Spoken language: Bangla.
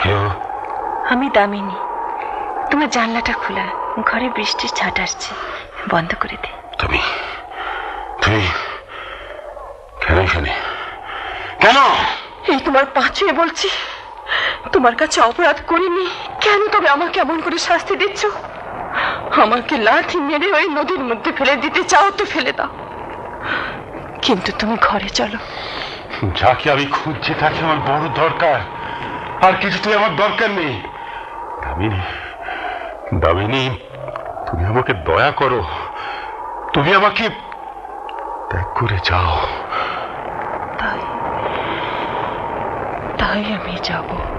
আমি দামিনী। তোমার জানলাটা খোলা, ঘরে বৃষ্টির ছাট আসছে, বন্ধ করে দে। তুমি তুমি কেন এখানে? কেন? এই তোমার পা ছুঁয়ে বলছি, তোমার কাছে অপরাধ করিনি, কেন তবে আমাকে এমন করে শাস্তি দিচ্ছ? আমাকে লাঠি মেরে ওই নদীর মধ্যে ফেলে দিতে চাও তো ফেলে দাও, কিন্তু তুমি ঘরে চলো। যাকে আমি খুঁজছি তাকে আমার বড় দরকার, আর কিছুতেই আমার দরকার নেই। দামিনী, দামিনী, তুমি আমাকে দয়া করো, তুমি আমাকে ত্যাগ করে যাও। তাই তাই আমি যাব।